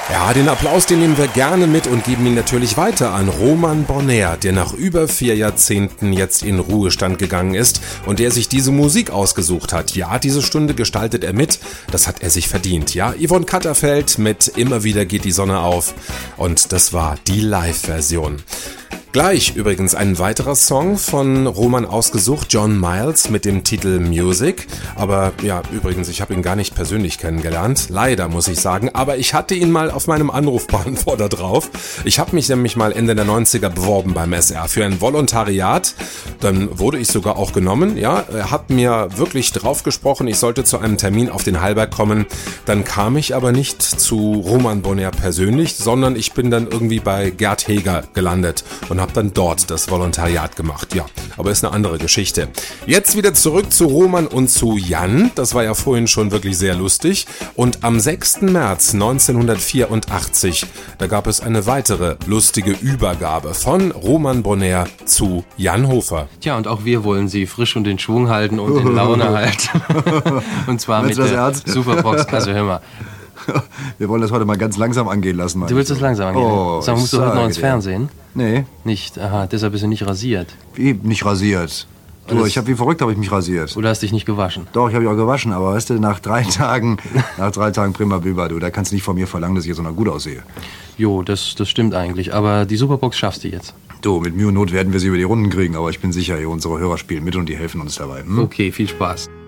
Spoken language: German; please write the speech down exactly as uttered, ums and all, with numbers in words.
Ja, den Applaus, den nehmen wir gerne mit und geben ihn natürlich weiter an Roman Bonheur, der nach über vier Jahrzehnten jetzt in Ruhestand gegangen ist und der sich diese Musik ausgesucht hat. Ja, diese Stunde gestaltet er mit, das hat er sich verdient. Ja, Yvonne Katterfeld mit Immer wieder geht die Sonne auf und das war die Live-Version. Gleich übrigens ein weiterer Song von Roman ausgesucht, John Miles mit dem Titel Music. Aber ja, übrigens, ich habe ihn gar nicht persönlich kennengelernt, leider muss ich sagen, aber ich hatte ihn mal auf meinem Anrufbeantworter drauf. Ich habe mich nämlich mal Ende der neunziger beworben beim S R für ein Volontariat. Dann wurde ich sogar auch genommen. Ja, er hat mir wirklich drauf gesprochen, ich sollte zu einem Termin auf den Hallberg kommen. Dann kam ich aber nicht zu Roman Bonheur persönlich, sondern ich bin dann irgendwie bei Gerd Heger gelandet und habe dann dort das Volontariat gemacht. Ja, aber ist eine andere Geschichte. Jetzt wieder zurück zu Roman und zu Jan. Das war ja vorhin schon wirklich sehr lustig. Und am sechsten März neunzehnhundertvierundachtzig, da gab es eine weitere lustige Übergabe von Roman Bonheur zu Jan Hofer. Tja, und auch wir wollen Sie frisch und in Schwung halten und in Laune halten. Und zwar mit der Superbox. Also hör mal. Wir wollen das heute mal ganz langsam angehen lassen. Du willst das langsam angehen? Oh, Sag, musst du heute noch ins Fernsehen? Nee. Nicht? Aha, deshalb bist du nicht rasiert. Wie nicht rasiert? Du, ich habe wie verrückt habe ich mich rasiert. Oder hast dich nicht gewaschen? Doch, ich habe mich auch gewaschen, aber weißt du, nach drei Tagen, nach drei Tagen prima Biber, du, da kannst du nicht von mir verlangen, dass ich jetzt so noch gut aussehe. Jo, das, das stimmt eigentlich, aber die Superbox schaffst du jetzt. Du, mit Mühe und Not werden wir sie über die Runden kriegen, aber ich bin sicher, unsere Hörer spielen mit und die helfen uns dabei. Hm? Okay, viel Spaß.